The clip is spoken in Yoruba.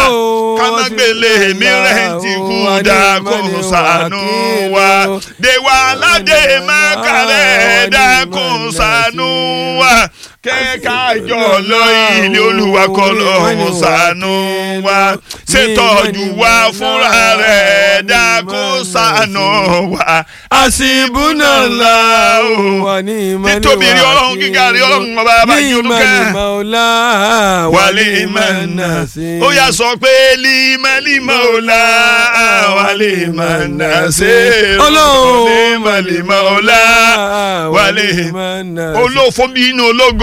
kámágbélé mi rẹ́ǹtì kú dákun ṣàánú wa déwà aládé mákàrẹ́ dákun ṣàánú wa kẹ́kàjọ lọ ilé Olúwa kọ́ lọ́hùn ṣàánú wa ṣètọ́jú wa fúnra rẹ̀ dákun ṣàánú wa àṣìbùnàláhù títóbi rí Ọlọ́run gíga rí Ọlọ́run ọba àbájú olùkẹ́ wàlí ìmọ̀nà ó yà sọ pé límọ̀límọ̀ọ́lá wàlí ìmọ̀nà ṣe Ọlọ́run límọ̀límọ̀ọ́lá wàlí ìmọ̀nà olófó bí inú ológo.